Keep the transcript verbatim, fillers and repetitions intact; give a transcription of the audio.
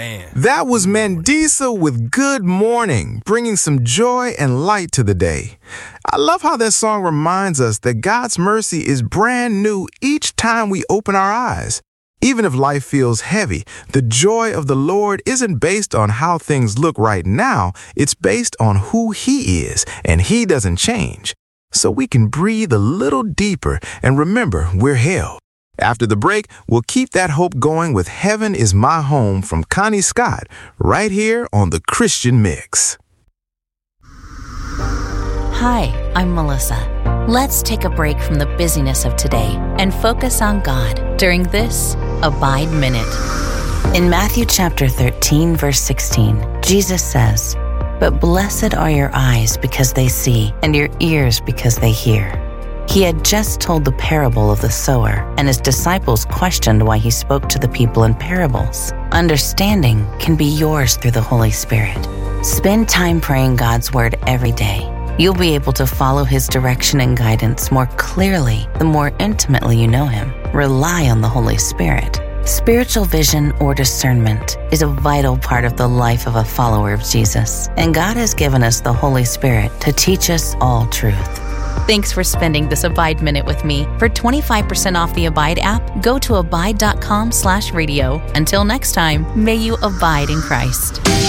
Man. That was Mandisa with Good Morning, bringing some joy and light to the day. I love how that song reminds us that God's mercy is brand new each time we open our eyes. Even if life feels heavy, the joy of the Lord isn't based on how things look right now. It's based on who He is, and He doesn't change. So we can breathe a little deeper and remember we're held. After the break, we'll keep that hope going with Heaven is My Home from Connie Scott, right here on The Christian Mix. Hi, I'm Melissa. Let's take a break from the busyness of today and focus on God during this Abide Minute. In Matthew chapter thirteen, verse sixteen, Jesus says, "But blessed are your eyes because they see, and your ears because they hear." He had just told the parable of the sower, and his disciples questioned why he spoke to the people in parables. Understanding can be yours through the Holy Spirit. Spend time praying God's word every day. You'll be able to follow His direction and guidance more clearly the more intimately you know Him. Rely on the Holy Spirit. Spiritual vision or discernment is a vital part of the life of a follower of Jesus, and God has given us the Holy Spirit to teach us all truth. Thanks for spending this Abide Minute with me. For twenty-five percent off the Abide app, go to abide dot com slash radio. Until next time, may you abide in Christ.